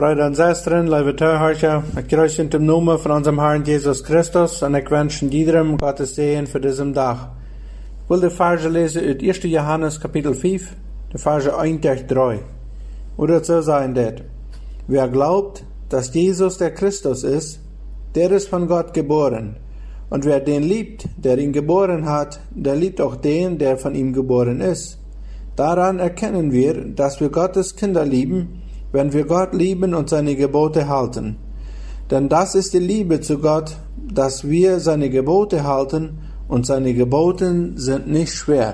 Brüder und Schwestern, liebe Zuhörer, ich grüße in dem Namen von unserem Herrn Jesus Christus und ich wünsche jedem Gottes Segen für diesen Tag. Ich will die Verse lesen aus 1. Johannes Kapitel 5, die Verse 1 durch 3. Oder so sein det: Wer glaubt, dass Jesus der Christus ist, der ist von Gott geboren. Und wer den liebt, der ihn geboren hat, der liebt auch den, der von ihm geboren ist. Daran erkennen wir, dass wir Gottes Kinder lieben, wenn wir Gott lieben und seine Gebote halten. Denn das ist die Liebe zu Gott, dass wir seine Gebote halten, und seine Gebote sind nicht schwer.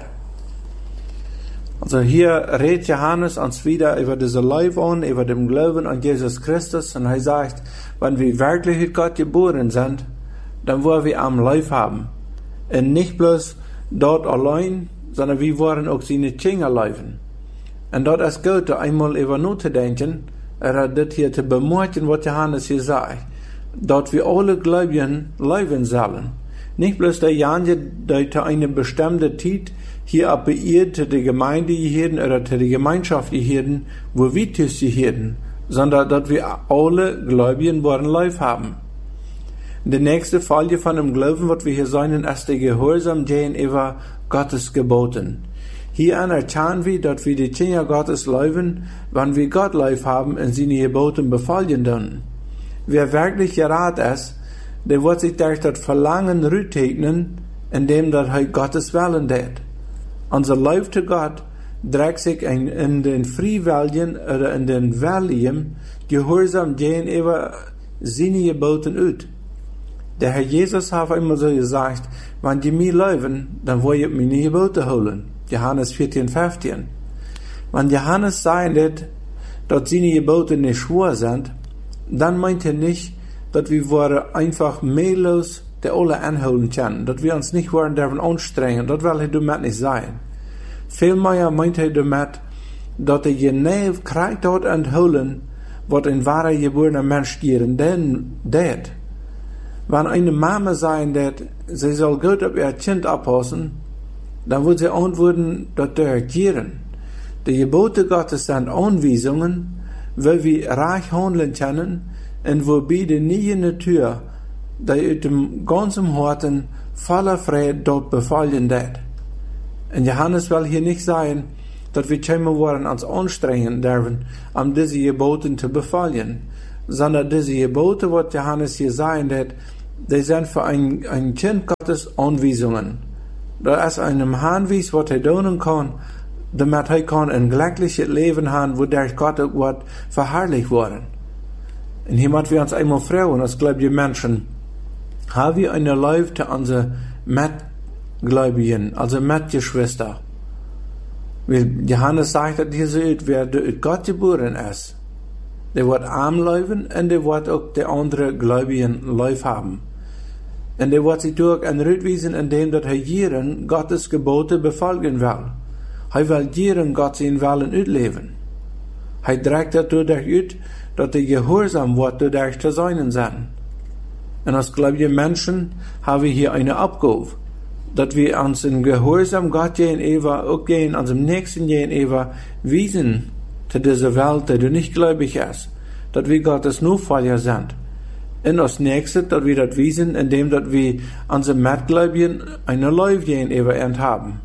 Also hier redet Johannes uns wieder über diese Leben an, über den Glauben an Jesus Christus, und er sagt, wenn wir wirklich mit Gott geboren sind, dann wollen wir am Leben haben. Und nicht bloß dort allein, sondern wir wollen auch seine Kinder leben. Und dort ist gut, einmal über nachzudenken, das hier zu bemerken, was Johannes hier sagt. Dort wir alle Gläubigen leben sollen. Nicht bloß derjenige, die zu einer bestimmten Zeit hier ab ihr zu der Gemeinde gehören oder zu der Gemeinschaft gehören, wo wir gehören, sondern dass wir alle Gläubigen wollen Leben haben. Die nächste Folie von dem Glauben, was wir hier sein, ist der Gehorsam gegenüber Gottes Geboten. Hier anerkennen wir, dass wir die Kinder Gottes leben, wenn wir Gott lieb haben und seine Gebote befolgen dürfen. Wer wirklich gerat ist, der wird sich durch das Verlangen rüttegnen, indem er Gottes Willen tut. Unser Liebe zu Gott trägt sich in den Freiwilligen oder in den Willigen Gehorsam gegenüber seine Geboten aus. Der Herr Jesus hat immer so gesagt, wenn die mir leben, dann will ich meine Gebote holen. Johannes 14, 15. Wenn Johannes sagt, dass seine Gebote nicht schwer sind, dann meint er nicht, dass wir einfach mehrlos der alle anholen können, dass wir uns nicht wollen dürfen anstrengen, das will er damit nicht sein. Vielmehr meint er damit, dass er genau kriegt dort entholen, was ein wahrer geborener Mensch gieren det. Wenn eine Mama sagen wird, sie soll gut auf ihr Kind abpassen, dann wird sie antworten, dass der gieren. Die Gebote Gottes sind Anweisungen, weil wir reich handeln können und wobei die neue Natur, die aus dem ganzen Herzen voller Freude dort befallen wird. Und Johannes will hier nicht sagen, dass wir scheinbar wollen uns anstrengen dürfen, um diese Gebote zu befallen, sondern diese Gebote, was Johannes hier sagen wird, die sind für ein Kind Gottes Anweisungen. Da ist einem Hinweis, was er tun kann, damit er kann ein glückliches Leben haben, wo der Gott auch wird verherrlicht worden. Und hier müssen wir uns einmal fragen, als gläubige Menschen, haben wir eine Liebe zu unseren Mitgläubigen, also Mitgeschwister? Johannes sagt, dass hier so, wer durch Gott geboren ist, der wird arm leben und der wird auch die anderen Gläubigen lieb haben. Und der wird sich durch ein Rückweisen, indem er jeden Gottes Gebote befolgen will. Er will jeden Gott seinen Willen ausleben. Er trägt dadurch aus, dass der Gehorsam wird dadurch zu sein sind. Und als gläubige Menschen haben wir hier eine Aufgabe, dass wir uns in Gehorsam Gott gegenüber, auch gegen unserem Nächsten gegenüber, wiesen zu dieser Welt, die nicht gläubig ist, dass wir Gottes Nachfolger sind. Und als Nächstes, dass wir das wiesen, indem dass wir unsere Mitgläubigen eine Liebe gegenüber haben.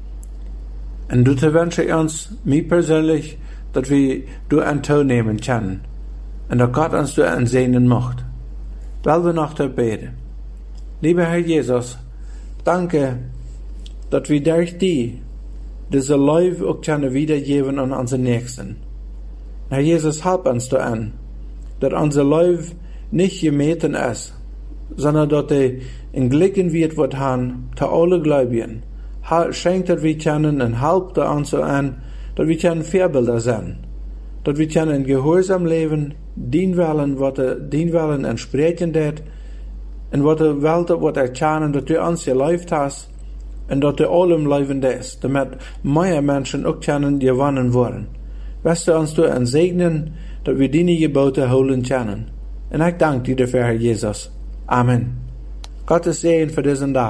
Und dazu wünsche ich uns, mir persönlich, dass wir durch ein teilnehmen können. Und dass Gott uns durch ein segnen macht. Weil wir noch da beten. Lieber Herr Jesus, danke, dass wir durch die diese Liebe auch können wiedergeben an unsere Nächsten. Herr Jesus, help uns da an, dass unser Liebe nicht gemeten ist, sondern dass er in Glicken wird, was haben, zu alle Gläubigen. Schenkt, dass wir können und helpt uns so an, dass wir können Vorbilder sein, dass wir können in Gehorsam leben, den Willen entsprechen wird, und was der Welt, was erkennen, dass du uns gelebt hast, und dass du allem leben ist, damit mehr Menschen auch können gewonnen werden. Wirst du uns durch ein Segnen, dass wir deine Gebote holen können. Und ich danke dir dafür, Herr Jesus. Amen. Gottes Segen für diesen Tag.